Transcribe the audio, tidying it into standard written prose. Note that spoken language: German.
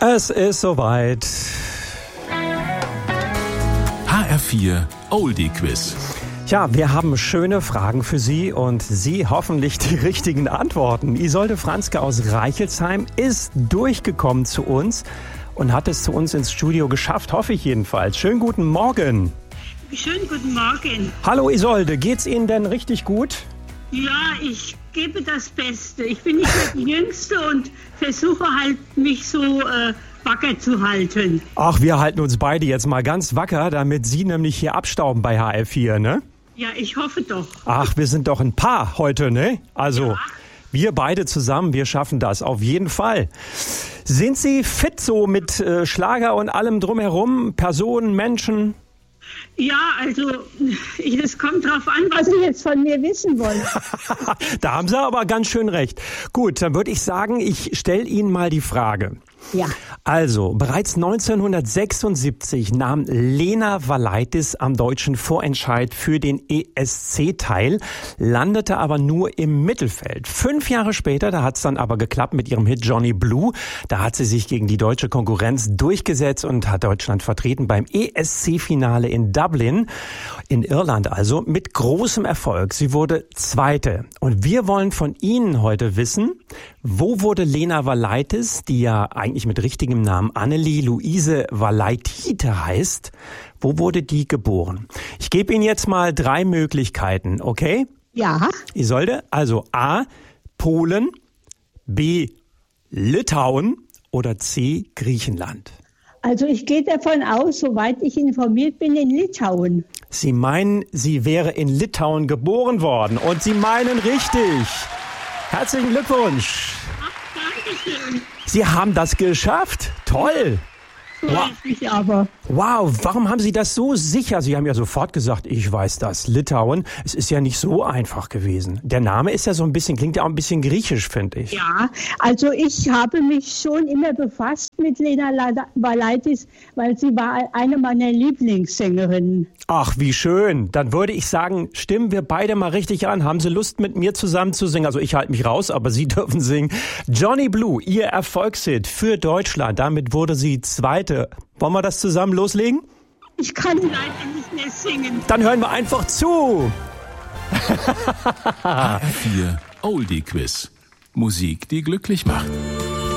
Es ist soweit. HR4 Oldie Quiz. Ja, wir haben schöne Fragen für Sie und Sie hoffentlich die richtigen Antworten. Isolde Franzke aus Reichelsheim ist durchgekommen zu uns und hat es zu uns ins Studio geschafft, hoffe ich jedenfalls. Schönen guten Morgen. Schönen guten Morgen. Hallo Isolde, geht's Ihnen denn richtig gut? Ja, ich gebe das Beste. Ich bin nicht mehr die Jüngste und versuche halt, mich so wacker zu halten. Ach, wir halten uns beide jetzt mal ganz wacker, damit Sie nämlich hier abstauben bei HR4, ne? Ja, ich hoffe doch. Ach, wir sind doch ein Paar heute, ne? Also, Ja. Wir beide zusammen, wir schaffen das auf jeden Fall. Sind Sie fit so mit Schlager und allem drumherum? Personen, Menschen? Ja, also, es kommt drauf an, was Sie jetzt von mir wissen wollen. Da haben Sie aber ganz schön recht. Gut, dann würde ich sagen, ich stelle Ihnen mal die Frage. Ja. Also, bereits 1976 nahm Lena Valaitis am deutschen Vorentscheid für den ESC teil, landete aber nur im Mittelfeld. 5 Jahre später, da hat es dann aber geklappt mit ihrem Hit Johnny Blue. Da hat sie sich gegen die deutsche Konkurrenz durchgesetzt und hat Deutschland vertreten beim ESC-Finale in Dublin, in Irland also, mit großem Erfolg. Sie wurde Zweite. Und wir wollen von Ihnen heute wissen, wo wurde Lena Valaitis, die ja eigentlich mit richtigem Namen Annelie Luise Valaitite heißt, wo wurde die geboren? Ich gebe Ihnen jetzt mal 3 Möglichkeiten, okay? Ja. Isolde, also A, Polen, B, Litauen oder C, Griechenland. Also ich gehe davon aus, soweit ich informiert bin, in Litauen. Sie meinen, sie wäre in Litauen geboren worden und Sie meinen richtig. Herzlichen Glückwunsch. Ach, danke schön. Sie haben das geschafft. Toll. Freue ich mich aber. Wow, warum haben Sie das so sicher? Sie haben ja sofort gesagt, ich weiß das. Litauen, es ist ja nicht so einfach gewesen. Der Name ist ja so ein bisschen, klingt ja auch ein bisschen griechisch, finde ich. Ja, also ich habe mich schon immer befasst mit Lena Valaitis, weil sie war eine meiner Lieblingssängerinnen. Ach, wie schön. Dann würde ich sagen, stimmen wir beide mal richtig an. Haben Sie Lust, mit mir zusammen zu singen? Also ich halte mich raus, aber Sie dürfen singen. Johnny Blue, Ihr Erfolgshit für Deutschland. Damit wurde sie Zweite. Wollen wir das zusammen loslegen? Ich kann leider nicht mehr singen. Dann hören wir einfach zu. HR4 Oldie Quiz. Musik, die glücklich macht.